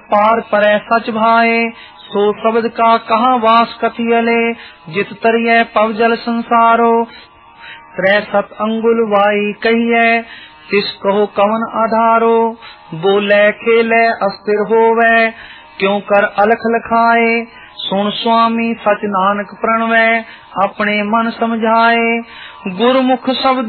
पार परै सच भाए। सो शब्द का कहाँ वास कथियले, जित तरिय पव जल संसारो। त्रै सत अंगुल वाई कहिए, तिस कहो कवन आधारो। बोले खेले अस्थिर होवे, क्यों कर अलख लखाए। सुन स्वामी सच नानक प्रणवै, अपने मन समझाए। गुरमुख शब्द